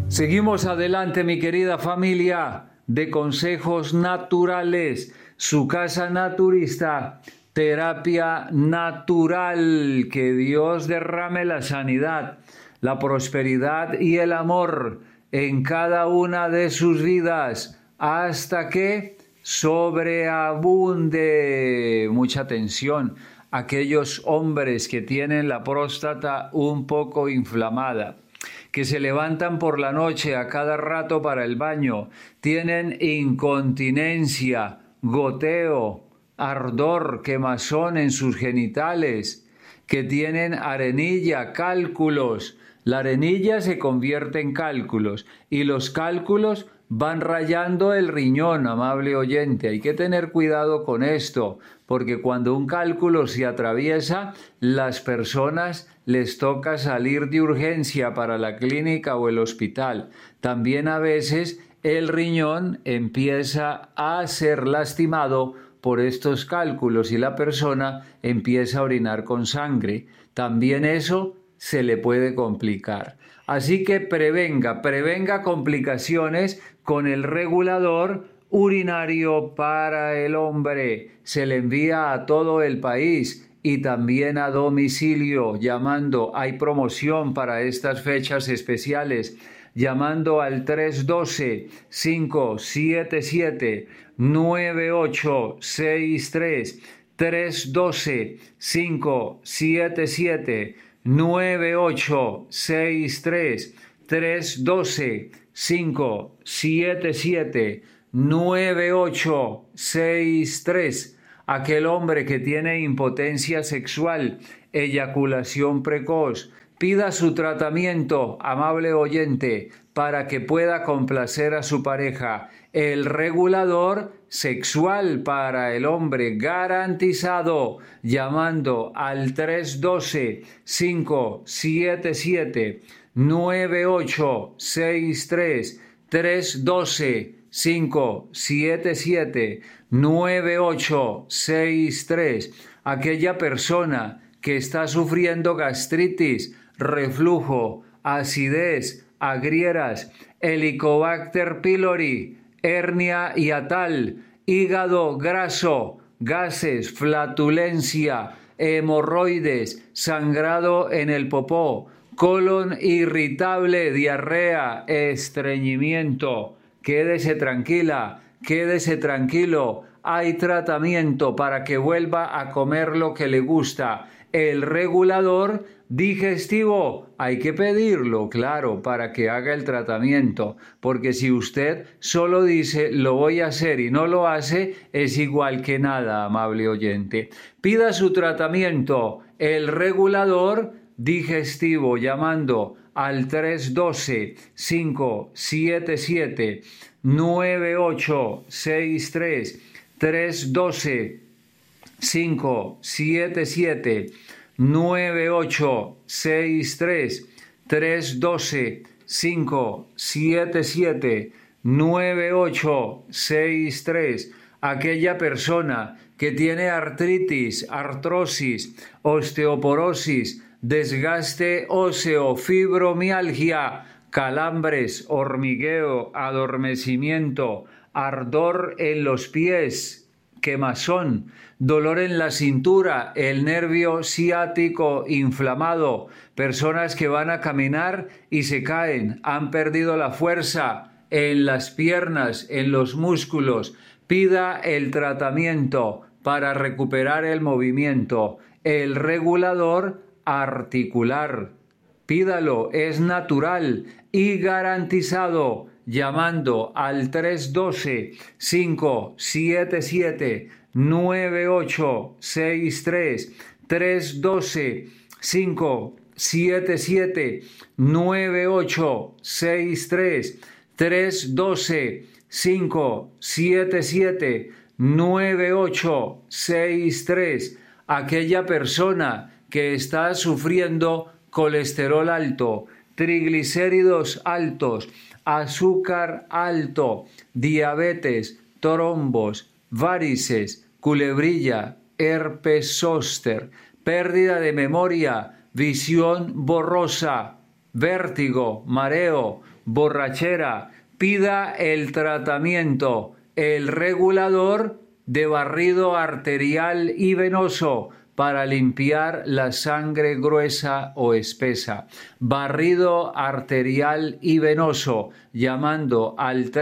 Seguimos adelante, mi querida familia de Consejos Naturales, su casa naturista, terapia natural. Que Dios derrame la sanidad, la prosperidad y el amor en cada una de sus vidas hasta que sobreabunde. Mucha atención, aquellos hombres que tienen la próstata un poco inflamada, que se levantan por la noche a cada rato para el baño, tienen incontinencia, goteo, ardor, quemazón en sus genitales, que tienen arenilla, cálculos. La arenilla se convierte en cálculos y los cálculos van rayando el riñón, amable oyente. Hay que tener cuidado con esto, porque cuando un cálculo se atraviesa, las personas les toca salir de urgencia para la clínica o el hospital. También a veces el riñón empieza a ser lastimado por estos cálculos y la persona empieza a orinar con sangre. También eso se le puede complicar. Así que prevenga complicaciones con el regulador urinario para el hombre. Se le envía a todo el país y también a domicilio, llamando. Hay promoción para estas fechas especiales, llamando al 312-577-9863, 312-577-9863, 312-577-9863. Aquel hombre que tiene impotencia sexual, eyaculación precoz, pida su tratamiento, amable oyente, para que pueda complacer a su pareja. El regulador sexual para el hombre garantizado, llamando al 312-577-9863, 312-577-9863. Aquella persona que está sufriendo gastritis, reflujo, acidez, agrieras, Helicobacter pylori, hernia hiatal, hígado graso, gases, flatulencia, hemorroides, sangrado en el popó, colon irritable, diarrea, estreñimiento. Quédese tranquila, quédese tranquilo. Hay tratamiento para que vuelva a comer lo que le gusta. El regulador digestivo hay que pedirlo, claro, para que haga el tratamiento, porque si usted solo dice lo voy a hacer y no lo hace, es igual que nada, amable oyente. Pida su tratamiento, el regulador digestivo, llamando al 312-577-9863, 312-577-9863, 312-577-9863. Aquella persona que tiene artritis, artrosis, osteoporosis, desgaste óseo, fibromialgia, calambres, hormigueo, adormecimiento, ardor en los pies, quemazón, dolor en la cintura, el nervio ciático inflamado, personas que van a caminar y se caen, han perdido la fuerza en las piernas, en los músculos. Pida el tratamiento para recuperar el movimiento, el regulador articular. Pídalo, es natural y garantizado, llamando al 312-577-9863, 312-577-9863, 312-577-9863. Aquella persona que está sufriendo colesterol alto, triglicéridos altos, azúcar alto, diabetes, trombos, varices, culebrilla, herpes zóster, pérdida de memoria, visión borrosa, vértigo, mareo, borrachera, pida el tratamiento, el regulador de barrido arterial y venoso para limpiar la sangre gruesa o espesa. Barrido arterial y venoso, llamando al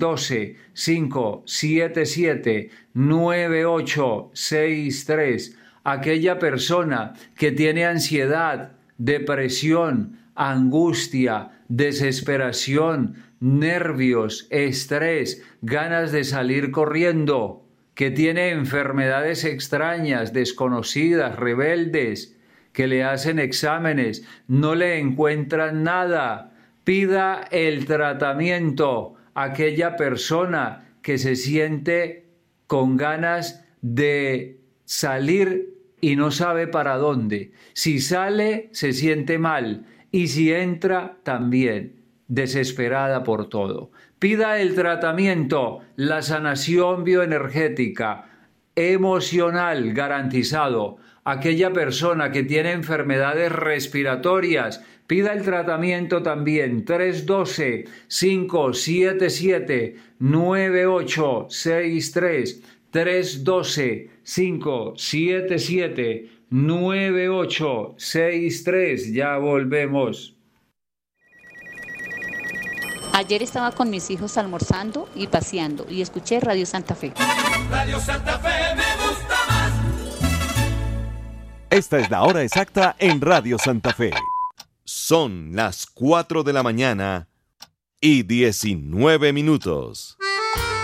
312-577-9863. Aquella persona que tiene ansiedad, depresión, angustia, desesperación, nervios, estrés, ganas de salir corriendo, que tiene enfermedades extrañas, desconocidas, rebeldes, que le hacen exámenes, no le encuentran nada, pida el tratamiento. Aquella persona que se siente con ganas de salir y no sabe para dónde. Si sale, se siente mal, y si entra, también, desesperada por todo. Pida el tratamiento, la sanación bioenergética, emocional garantizado. Aquella persona que tiene enfermedades respiratorias, pida el tratamiento también. 312-577-9863. 312-577-9863. Ya volvemos. Ayer estaba con mis hijos almorzando y paseando y escuché Radio Santa Fe. Radio Santa Fe me gusta más. Esta es la hora exacta en Radio Santa Fe. Son las 4 de la mañana y 19 minutos.